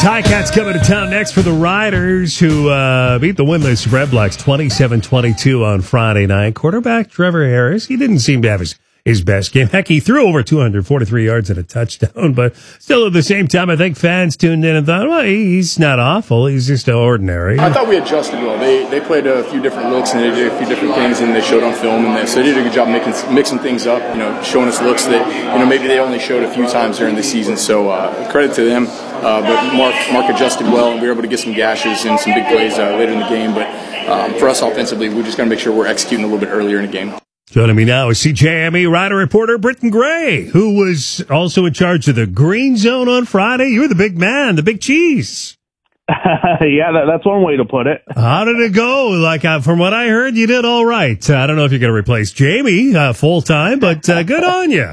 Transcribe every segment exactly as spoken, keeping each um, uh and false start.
Ticats coming to town next for the Riders, who uh, beat the winless Red Blacks twenty-seven twenty-two on Friday night. Quarterback Trevor Harris, he didn't seem to have his, his best game. Heck, he threw over two hundred forty-three yards and a touchdown, but still at the same time, I think fans tuned in and thought, well, he's not awful. He's just ordinary. I thought we adjusted well. They they played a few different looks and they did a few different things and they showed on film and they, so they did a good job making mixing things up, you know, showing us looks that, you know, maybe they only showed a few times during the season. So uh, credit to them. Uh, but Mark Mark adjusted well, and we were able to get some gashes and some big plays uh, later in the game. But um, for us offensively, we just got to make sure we're executing a little bit earlier in the game. Joining me now is C J M E Rider reporter Britton Gray, who was also in charge of the Green Zone on Friday. You were the big man, the big cheese. yeah, that, that's one way to put it. How did it go? Like, uh, from what I heard, you did all right. Uh, I don't know if you're going to replace Jamie uh, full time, but uh, good on you.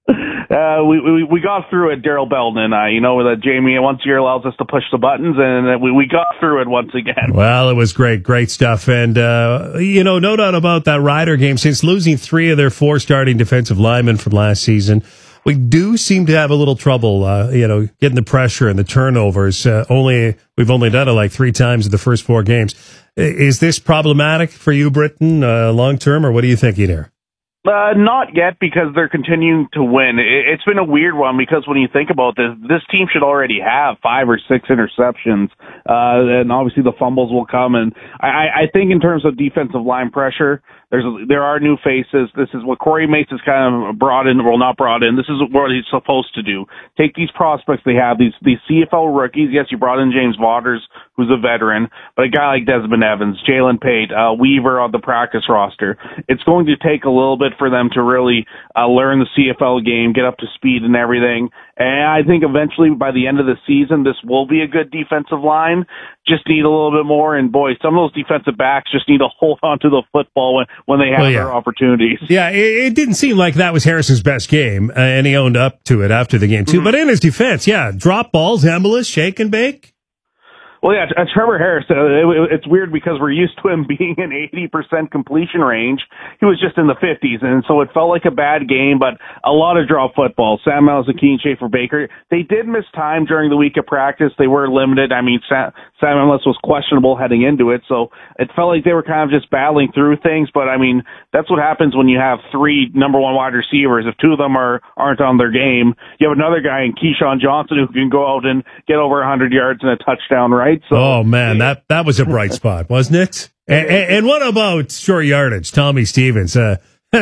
Uh, we, we we got through it, Daryl Belton and I. You know that Jamie once a year allows us to push the buttons, and we we got through it once again. Well, it was great, great stuff, and uh, you know, no doubt about that Rider game. Since losing three of their four starting defensive linemen from last season, we do seem to have a little trouble, uh, you know, getting the pressure and the turnovers. Uh, only we've only done it like three times in the first four games. Is this problematic for you, Britton, uh, long term, or what are you thinking here? Uh, not yet, because they're continuing to win. It, it's been a weird one, because when you think about this, this team should already have five or six interceptions, uh, and obviously the fumbles will come. And I, I think in terms of defensive line pressure, there's there are new faces. This is what Corey Mace has kind of brought in, well, not brought in. This is what he's supposed to do. Take these prospects they have, these these C F L rookies. Yes, you brought in James Waters, who's a veteran, but a guy like Desmond Evans, Jalen Pate, uh, Weaver on the practice roster. It's going to take a little bit for them to really uh, learn the C F L game, get up to speed and everything. And I think eventually by the end of the season, this will be a good defensive line. Just need a little bit more. And boy, some of those defensive backs just need to hold on to the football when, when they have well, yeah. their opportunities. Yeah, it, it didn't seem like that was Harris's best game, uh, and he owned up to it after the game too. Mm-hmm. But in his defense, yeah, drop balls, Embolus, shake and bake. Well, yeah, uh, Trevor Harris, uh, it, it's weird because we're used to him being in eighty percent completion range. He was just in the fifties, and so it felt like a bad game, but a lot of drop football. Sam Malzahn, Schaefer Baker, they did miss time during the week of practice. They were limited. I mean, Sam, Sam Ellis was questionable heading into it, so it felt like they were kind of just battling through things, but I mean, that's what happens when you have three number one wide receivers. If two of them are, aren't on their game, you have another guy in Keyshawn Johnson who can go out and get over one hundred yards and a touchdown, right? So, oh man, that that was a bright spot, wasn't it? And, and, and what about short yardage, Tommy Stevens? Uh,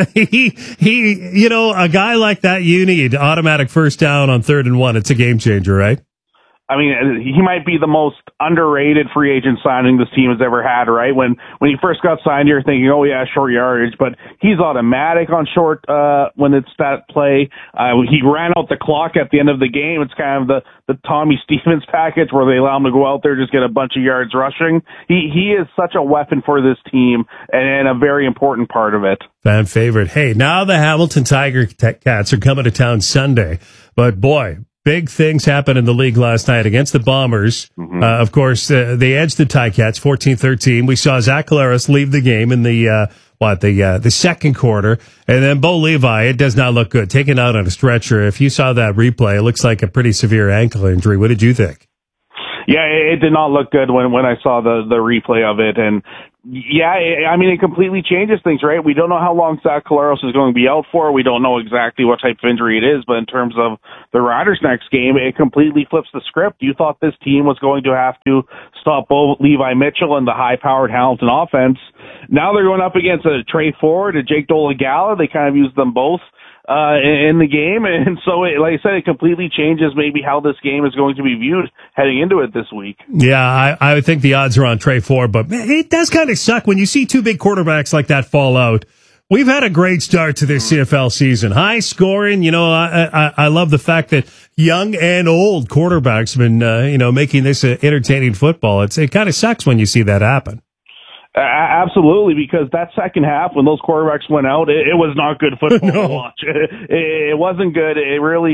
he he, you know, a guy like that, you need automatic first down on third and one. It's a game changer, right? I mean, he might be the most underrated free agent signing this team has ever had, right? When when he first got signed, you're thinking, oh, yeah, short yardage, but he's automatic on short uh when it's that play. Uh, he ran out the clock at the end of the game. It's kind of the, the Tommy Stevens package where they allow him to go out there, just get a bunch of yards rushing. He he is such a weapon for this team and, and a very important part of it. Fan favorite. Hey, now the Hamilton Tiger Cats are coming to town Sunday, but boy, big things happened in the league last night against the Bombers. Mm-hmm. Uh, of course, uh, they edged the Ticats fourteen thirteen. We saw Zach Collaros leave the game in the, uh, what, the uh, the second quarter. And then Bo Levi, it does not look good. Taken out on a stretcher. If you saw that replay, it looks like a pretty severe ankle injury. What did you think? Yeah, it did not look good when, when I saw the, the replay of it. And yeah, I mean, it completely changes things, right? We don't know how long Zach Collaros is going to be out for. We don't know exactly what type of injury it is, but in terms of the Riders' next game, it completely flips the script. You thought this team was going to have to stop both Levi Mitchell and the high-powered Hamilton offense. Now they're going up against a Trey Ford, a Jake Dolegala. They kind of used them both uh in the game, and so it, like I said, it completely changes maybe how this game is going to be viewed heading into it this week. Yeah, I, I think the odds are on Trey Ford, but man, it does kind of suck when you see two big quarterbacks like that fall out. We've had a great start to this C F L season, high scoring. You know, I I, I love the fact that young and old quarterbacks have been uh, you know making this uh, entertaining football. It's it kind of sucks when you see that happen. Uh, absolutely, because that second half, when those quarterbacks went out, it, it was not good football no. to watch. It, it, it wasn't good. It really,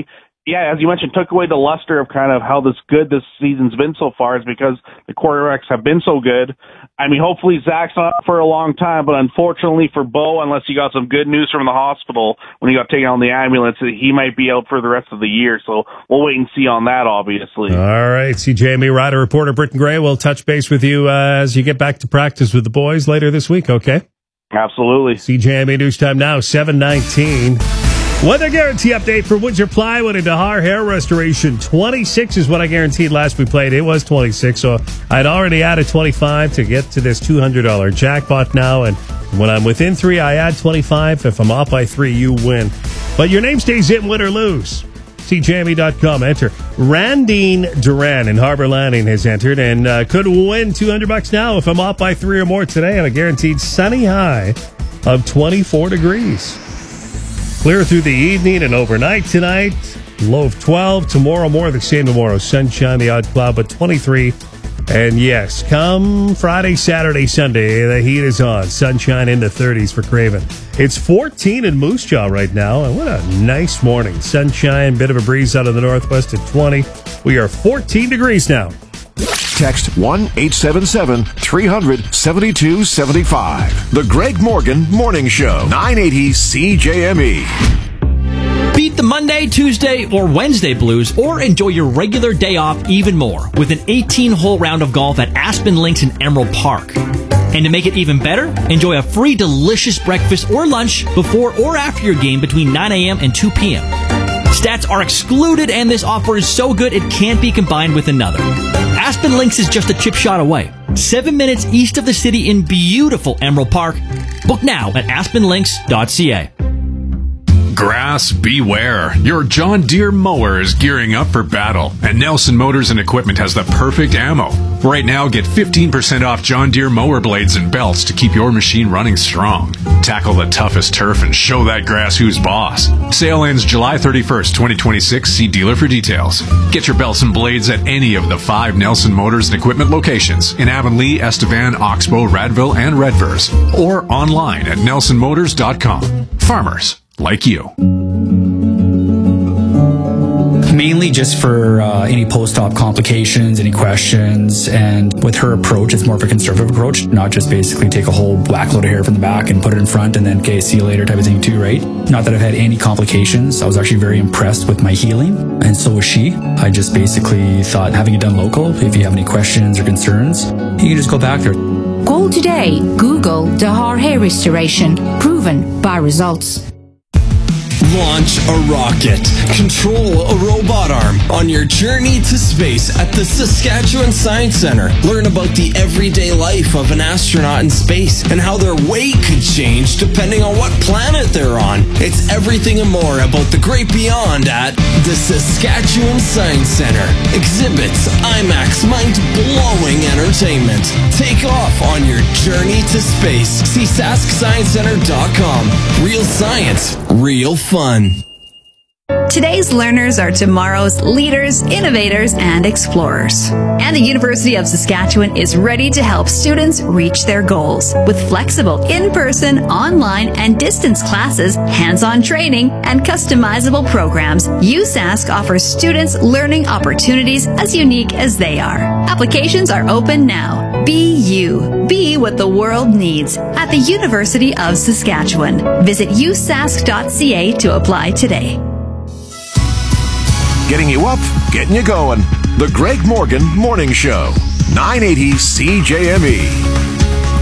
yeah, as you mentioned, took away the luster of kind of how this good this season's been so far is because the quarterbacks have been so good. I mean, hopefully Zach's not for a long time, but unfortunately for Bo, unless you got some good news from the hospital when he got taken on the ambulance, he might be out for the rest of the year. So we'll wait and see on that, obviously. All right. C J M E Rider reporter Britton Gray will touch base with you uh, as you get back to practice with the boys later this week, okay? Absolutely. C J M E News Time now, seven nineteen. Weather guarantee update for Windsor Plywood and Dahar Hair Restoration. twenty-six is what I guaranteed last we played. It was twenty-six, so I'd already added twenty-five to get to this two hundred dollars jackpot now. And when I'm within three, I add twenty-five. If I'm off by three, you win. But your name stays in, win or lose. C J M E dot com. Enter. Randine Duran in Harbor Landing has entered and uh, could win two hundred bucks now if I'm off by three or more today on a guaranteed sunny high of twenty-four degrees. Clear through the evening and overnight tonight. Low of twelve. Tomorrow, more of the same tomorrow. Sunshine, the odd cloud, but twenty-three. And yes, come Friday, Saturday, Sunday, the heat is on. Sunshine in the thirties for Craven. It's fourteen in Moose Jaw right now. And what a nice morning. Sunshine, bit of a breeze out of the northwest at twenty. We are fourteen degrees now. Text one eight seven seven, three hundred, seventy-two seventy-five. The Greg Morgan Morning Show. nine eighty C J M E. Beat the Monday, Tuesday, or Wednesday blues, or enjoy your regular day off even more with an eighteen-hole round of golf at Aspen Links in Emerald Park. And to make it even better, enjoy a free delicious breakfast or lunch before or after your game between nine a.m. and two p.m. Stats are excluded, and this offer is so good it can't be combined with another. Aspen Links is just a chip shot away, seven minutes east of the city in beautiful Emerald Park. Book now at aspen links dot c a. Grass, beware. Your John Deere mower is gearing up for battle, and Nelson Motors and Equipment has the perfect ammo. Right now, get fifteen percent off John Deere mower blades and belts to keep your machine running strong. Tackle the toughest turf and show that grass who's boss. Sale ends July thirty-first, twenty twenty-six. See dealer for details. Get your belts and blades at any of the five Nelson Motors and Equipment locations in Avonlea, Estevan, Oxbow, Radville, and Redvers, or online at nelson motors dot com. Farmers like you. Mainly just for uh, any post-op complications, any questions, and with her approach, it's more of a conservative approach, not just basically take a whole whack load of hair from the back and put it in front and then, okay, see you later type of thing too, right? Not that I've had any complications. I was actually very impressed with my healing, and so was she. I just basically thought having it done local, if you have any questions or concerns, you can just go back there. Call today. Google Dahar Hair Restoration. Proven by results. Launch a rocket. Control a robot arm on your journey to space at the Saskatchewan Science Centre. Learn about the everyday life of an astronaut in space and how their weight could change depending on what planet they're on. It's everything and more about the great beyond at the Saskatchewan Science Centre. Exhibits, IMAX, mind-blowing entertainment. Take off on your journey to space. See sask science center dot com. Real science, real fun. Today's learners are tomorrow's leaders, innovators, and explorers. And the University of Saskatchewan is ready to help students reach their goals. With flexible in-person, online, and distance classes, hands-on training, and customizable programs, U Sask offers students learning opportunities as unique as they are. Applications are open now. Be you. Be what the world needs at the University of Saskatchewan. Visit u sask dot c a to apply today. Getting you up, getting you going. The Greg Morgan Morning Show. nine eighty C J M E.